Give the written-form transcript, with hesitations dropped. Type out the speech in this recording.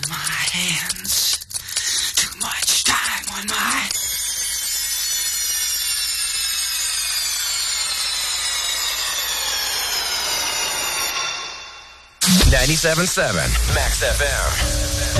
my hands. Too much time on my... 97.7 Max FM.